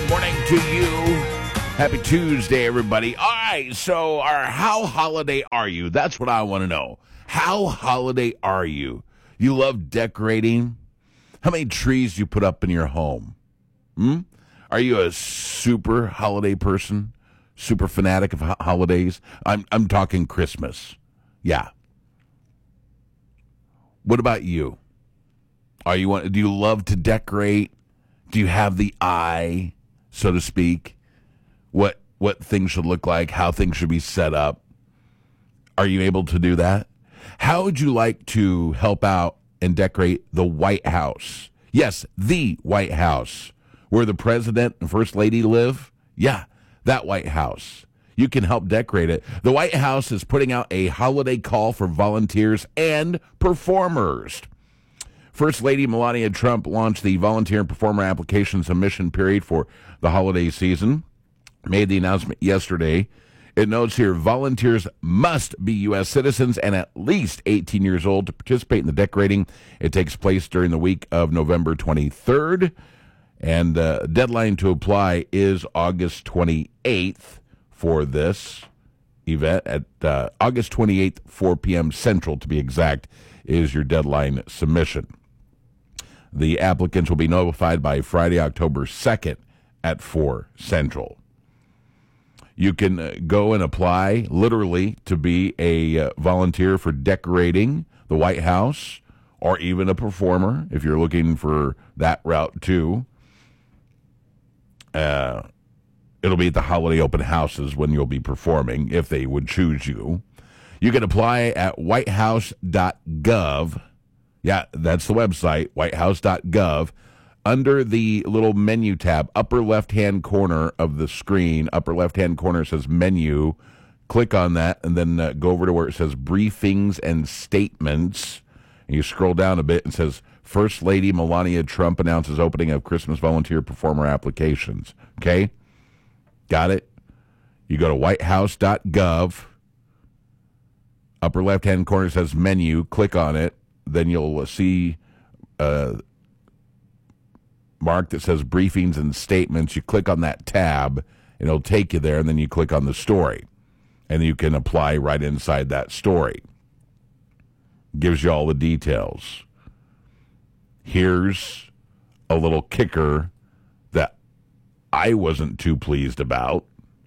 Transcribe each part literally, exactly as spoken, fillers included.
Good morning to you. Happy Tuesday, everybody. All right, so our how holiday are you? That's what I want to know. How holiday are you? You love decorating? How many trees do you put up in your home? Hmm? Are you a super holiday person? Super fanatic of ho- holidays? I'm I'm talking Christmas. Yeah. What about you? Are you do you love to decorate? Do you have the eye, so to speak? What what things should look like, how things should be set up? Are you able to do that? How would you like to help out and decorate the White House? Yes, the White House, where the president and first lady live. Yeah, that White House. You can help decorate it. The White House is putting out a holiday call for volunteers and performers. First Lady Melania Trump launched the volunteer and performer application submission period for the holiday season. Made the announcement yesterday. It notes here, volunteers must be U S citizens and at least eighteen years old to participate in the decorating. It takes place during the week of November twenty-third. And the uh, deadline to apply is August twenty-eighth for this event. At uh, August twenty-eighth, four p.m. Central, to be exact, is your deadline submission. The applicants will be notified by Friday, October second at four Central. You can uh, go and apply, literally, to be a uh, volunteer for decorating the White House, or even a performer, if you're looking for that route, too. Uh, it'll be at the holiday open houses when you'll be performing, if they would choose you. You can apply at white house dot gov. Yeah, that's the website, white house dot gov. Under the little menu tab, upper left-hand corner of the screen, upper left-hand corner says menu. Click on that and then uh, go over to where it says briefings and statements. And you scroll down a bit and it says First Lady Melania Trump announces opening of Christmas volunteer performer applications. Okay? Got it? You go to white house dot gov. Upper left-hand corner says menu. Click on it. Then you'll see uh, mark that says briefings and statements. You click on that tab, and it'll take you there, and then you click on the story. And you can apply right inside that story. Gives you all the details. Here's a little kicker that I wasn't too pleased about.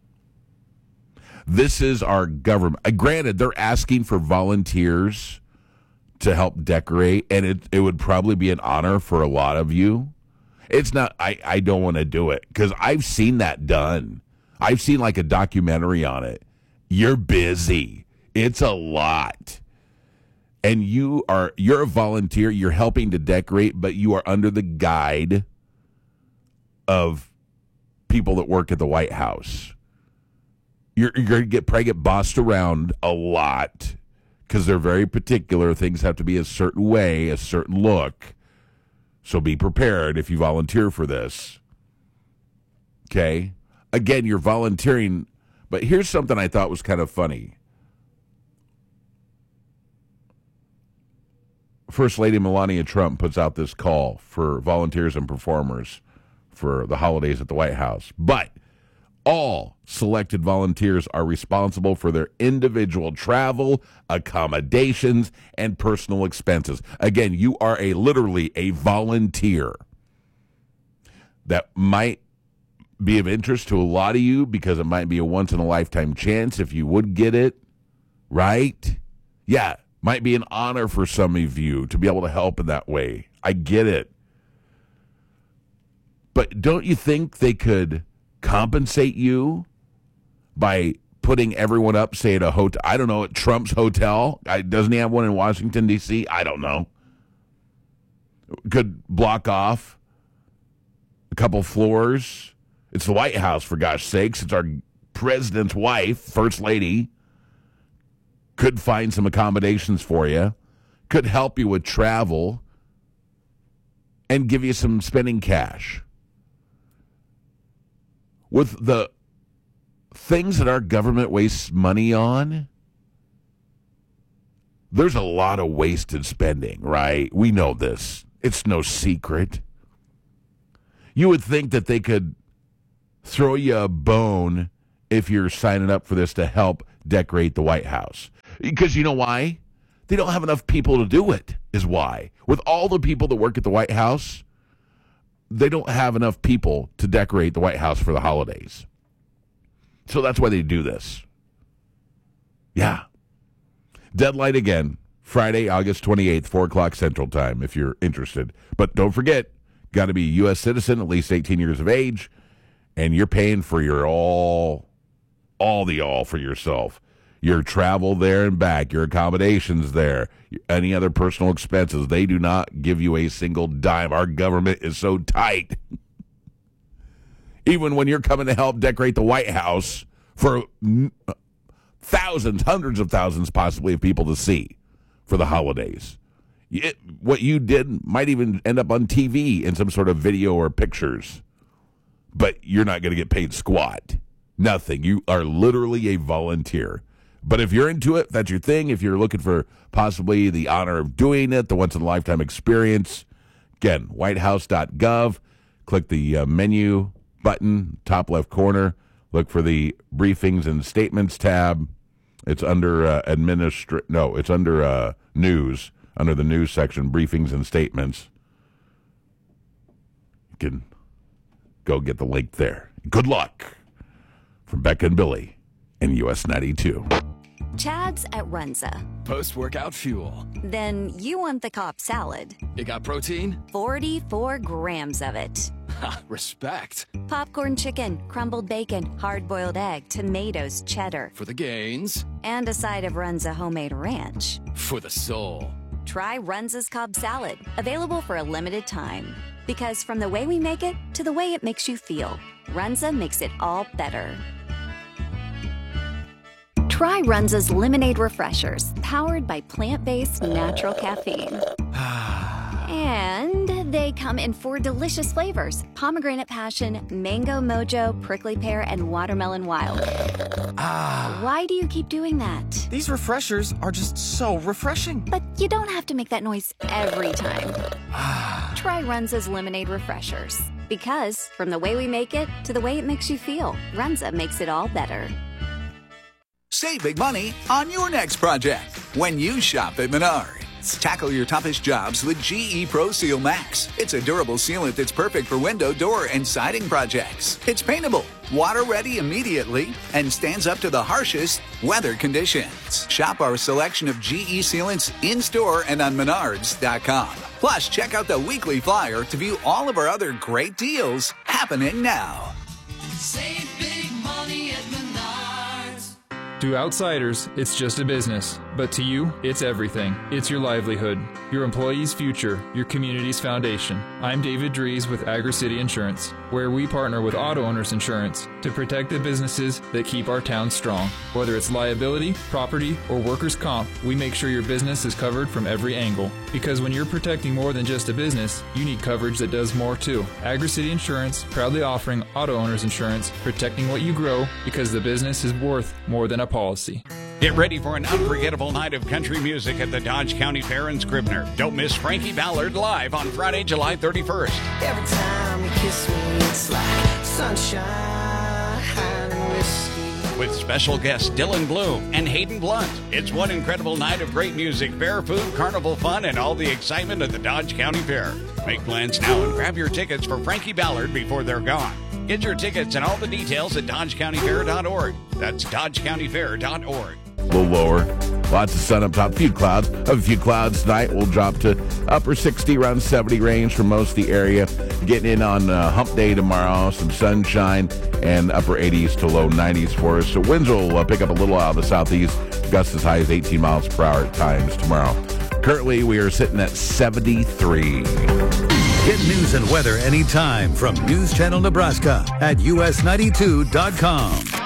This is our government. Uh, granted, they're asking for volunteers to help decorate, and it, it would probably be an honor for a lot of you. It's not, I, I don't want to do it, because I've seen that done. I've seen like a documentary on it. You're busy. It's a lot. And you are, you're a volunteer, you're helping to decorate, but you are under the guide of people that work at the White House. You're, you're going to get probably get bossed around a lot because they're very particular. Things have to be a certain way, a certain look. So be prepared if you volunteer for this. Okay? Again, you're volunteering, but here's something I thought was kind of funny. First Lady Melania Trump puts out this call for volunteers and performers for the holidays at the White House. But all selected volunteers are responsible for their individual travel, accommodations, and personal expenses. Again, you are a literally a volunteer. That might be of interest to a lot of you because it might be a once-in-a-lifetime chance if you would get it, right? Yeah, might be an honor for some of you to be able to help in that way. I get it. But don't you think they could compensate you by putting everyone up, say, at a hotel? I don't know, at Trump's hotel? I, doesn't he have one in Washington, D C? I don't know. Could block off a couple floors. It's the White House, for gosh sakes. It's our president's wife, First Lady. Could find some accommodations for you. Could help you with travel and give you some spending cash. With the things that our government wastes money on, there's a lot of wasted spending, right? We know this. It's no secret. You would think that they could throw you a bone if you're signing up for this to help decorate the White House. Because you know why? They don't have enough people to do it, is why. With all the people that work at the White House, they don't have enough people to decorate the White House for the holidays. So that's why they do this. Yeah. Deadline again, Friday, August twenty-eighth, four o'clock Central Time, if you're interested. But don't forget, got to be a U S citizen, at least eighteen years of age, and you're paying for your all, all the all for yourself. Your travel there and back, your accommodations there, any other personal expenses. They do not give you a single dime. Our government is so tight. Even when you're coming to help decorate the White House for thousands, hundreds of thousands possibly of people to see for the holidays. It, what you did might even end up on T V in some sort of video or pictures. But you're not going to get paid squat. Nothing. You are literally a volunteer. But if you're into it, that's your thing. If you're looking for possibly the honor of doing it, the once-in-a-lifetime experience, again, white house dot gov. Click the uh, menu button, top left corner. Look for the briefings and statements tab. It's under uh, administr. No, it's under uh, news. Under the news section, briefings and statements. You can go get the link there. Good luck from Becca and Billy in U S ninety-two. Chad's at Runza. Post-workout fuel. Then you want the Cobb salad. It got protein? forty-four grams of it. Ha, respect. Popcorn chicken, crumbled bacon, hard-boiled egg, tomatoes, cheddar. For the gains. And a side of Runza homemade ranch. For the soul. Try Runza's Cobb salad, available for a limited time. Because from the way we make it to the way it makes you feel, Runza makes it all better. Try Runza's Lemonade Refreshers, powered by plant-based natural caffeine. And they come in four delicious flavors: pomegranate passion, mango mojo, prickly pear, and watermelon wild. Ah. Why do you keep doing that? These refreshers are just so refreshing. But you don't have to make that noise every time. Try Runza's Lemonade Refreshers. Because from the way we make it to the way it makes you feel, Runza makes it all better. Save big money on your next project when you shop at Menards. Tackle your toughest jobs with G E Pro Seal Max. It's a durable sealant that's perfect for window, door, and siding projects. It's paintable, water-ready immediately, and stands up to the harshest weather conditions. Shop our selection of G E sealants in-store and on menards dot com. Plus, check out the weekly flyer to view all of our other great deals happening now. Save big money at Menards. To outsiders, it's just a business, but to you, it's everything. It's your livelihood, your employees' future, your community's foundation. I'm David Dries with Agri-City Insurance, where we partner with Auto Owners Insurance to protect the businesses that keep our town strong. Whether it's liability, property, or workers' comp, we make sure your business is covered from every angle. Because when you're protecting more than just a business, you need coverage that does more too. Agri-City Insurance, proudly offering Auto Owners Insurance, protecting what you grow because the business is worth more than a policy. Get ready for an unforgettable night of country music at the Dodge County Fair in Scribner. Don't miss Frankie Ballard live on Friday, July thirty-first. Every time you kiss me, it's like sunshine and whiskey. With special guests Dylan Bloom and Hayden Blunt. It's one incredible night of great music, fair food, carnival fun, and all the excitement of the Dodge County Fair. Make plans now and grab your tickets for Frankie Ballard before they're gone. Get your tickets and all the details at dodge county fair dot org. That's dodge county fair dot org. A little lower. Lots of sun up top. Few clouds. A few clouds tonight. We'll drop to upper sixty, around seventy range for most of the area. Getting in on uh, hump day tomorrow. Some sunshine and upper eighties to low nineties for us. So winds will uh, pick up a little out of the southeast. Gusts as high as eighteen miles per hour at times tomorrow. Currently, we are sitting at seventy-three. Get news and weather anytime from News Channel Nebraska at U S ninety-two dot com.